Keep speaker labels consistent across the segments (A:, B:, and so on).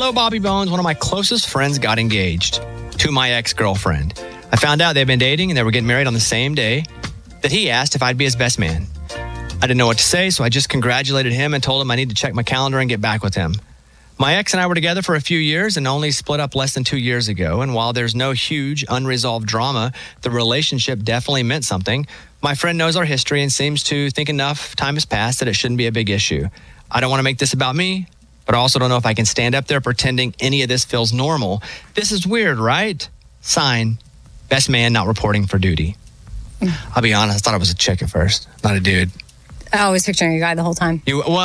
A: Hello, Bobby Bones. One of my closest friends got engaged to my ex-girlfriend. I found out they'd been dating and they were getting married on the same day that he asked if I'd be his best man. I didn't know what to say, so I just congratulated him and told him I need to check my calendar and get back with him. My ex and I were together for a few years and only split up less than 2 years ago. And while there's no huge unresolved drama, the relationship definitely meant something. My friend knows our history and seems to think enough time has passed that it shouldn't be a big issue. I don't want to make this about me, but I also don't know if I can stand up there pretending any of this feels normal. This is weird, right? Sign, best man not reporting for duty. I'll be honest, I thought it was a chick at first, not a dude.
B: I was picturing a guy the whole time.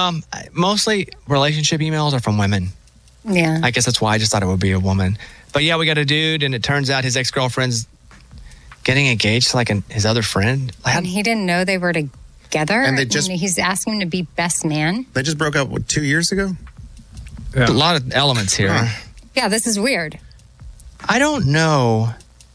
A: Mostly relationship emails are from women.
B: Yeah.
A: I guess that's why I just thought it would be a woman. But yeah, we got a dude, and it turns out his ex-girlfriend's getting engaged to his other friend.
B: And he didn't know they were together?
C: And
B: he's asking him to be best man?
C: They just broke up, 2 years ago?
A: Yeah. A lot of elements here.
B: Yeah, this is weird.
A: I don't know.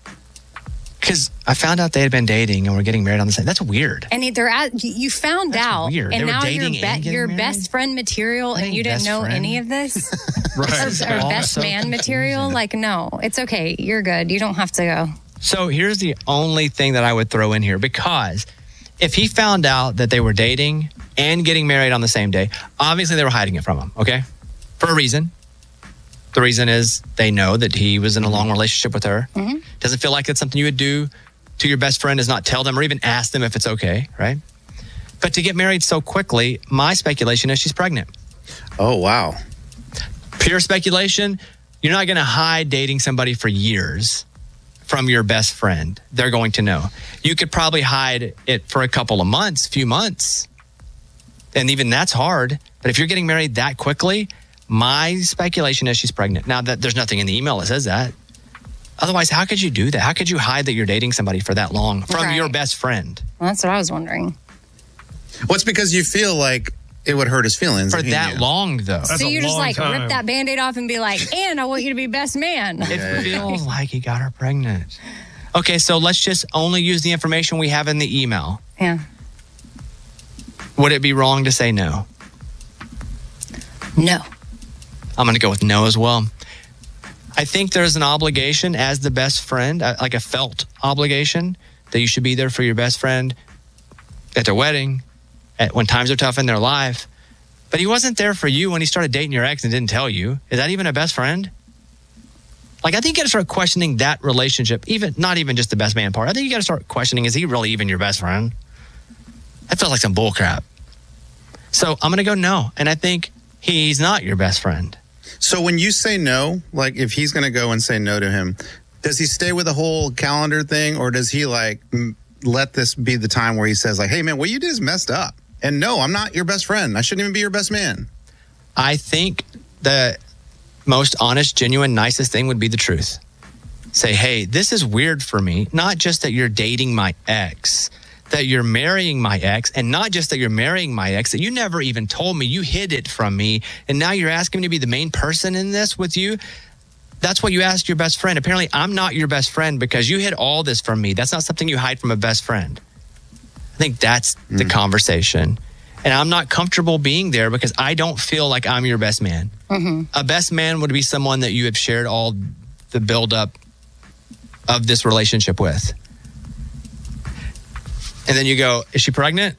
A: Because I found out they had been dating and were getting married on the same. That's weird.
B: And you found out,
A: weird.
B: and
A: They were
B: now
A: dating and
B: you're
A: getting
B: best friend material, and you didn't know any of this, or best man material. Like, no, it's okay. You're good. You don't have to go.
A: So here's the only thing that I would throw in here, because if he found out that they were dating and getting married on the same day, obviously they were hiding it from him. Okay, for a reason. The reason is they know that he was in a long relationship with her. Mm-hmm. Doesn't feel like it's something you would do to your best friend, is not tell them or even ask them if it's okay, right? But to get married so quickly, my speculation is she's pregnant.
C: Oh, wow.
A: Pure speculation. You're not going to hide dating somebody for years from your best friend. They're going to know. You could probably hide it for a couple of months, few months. And even that's hard. But if you're getting married that quickly, my speculation is she's pregnant. Now, there's nothing in the email that says that. Otherwise, how could you do that? How could you hide that you're dating somebody for that long from your best friend?
B: Well, that's what I was wondering.
C: Well, it's because you feel like it would hurt his feelings.
A: For that long, though.
B: So you just rip that Band-Aid off and be like, and I want you to be best man.
A: It feels like he got her pregnant. Okay, so let's just only use the information we have in the email.
B: Yeah.
A: Would it be wrong to say no?
B: No.
A: I'm going to go with no as well. I think there's an obligation as the best friend, like a felt obligation, that you should be there for your best friend at their wedding, when times are tough in their life. But he wasn't there for you when he started dating your ex and didn't tell you. Is that even a best friend? Like, I think you got to start questioning that relationship, not even just the best man part. I think you got to start questioning, is he really even your best friend? That feels like some bull crap. So I'm going to go no. And I think he's not your best friend.
C: So when you say no, like if he's going to go and say no to him, does he stay with the whole calendar thing, or does he let this be the time where he says like, hey man, what you did is messed up. And no, I'm not your best friend. I shouldn't even be your best man.
A: I think the most honest, genuine, nicest thing would be the truth. Say, hey, this is weird for me. Not just that you're dating my ex, that you're marrying my ex, and not just that you're marrying my ex, that you never even told me, you hid it from me, and now you're asking me to be the main person in this with you. That's what you asked your best friend. Apparently, I'm not your best friend because you hid all this from me. That's not something you hide from a best friend. I think that's the conversation. And I'm not comfortable being there because I don't feel like I'm your best man. Mm-hmm. A best man would be someone that you have shared all the buildup of this relationship with. And then you go, is she pregnant?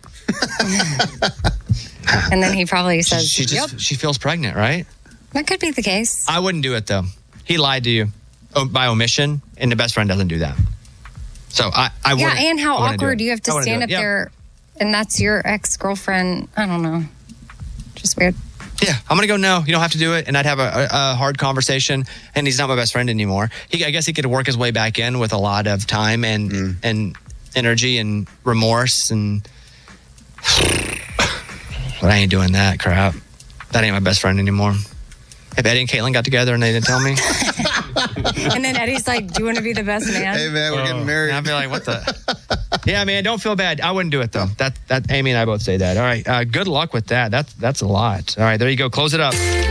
B: And then he probably says,
A: she feels pregnant, right?
B: That could be the case.
A: I wouldn't do it, though. He lied to you by omission, and the best friend doesn't do that. So I wouldn't.
B: Yeah, and how awkward you have to stand up there, and that's your ex-girlfriend. I don't know. Just weird.
A: Yeah, I'm going to go no. You don't have to do it. And I'd have a hard conversation, and he's not my best friend anymore. I guess he could work his way back in with a lot of time and energy and remorse. But I ain't doing that crap. That ain't my best friend anymore. If Eddie and Caitlin got together and they didn't tell me.
B: And then Eddie's like, do you want to be the best man?
C: Hey, man, we're getting married.
A: I'd be like, what the? Yeah, man, don't feel bad. I wouldn't do it, though. That Amy and I both say that. All right, good luck with that. That's a lot. All right, there you go. Close it up.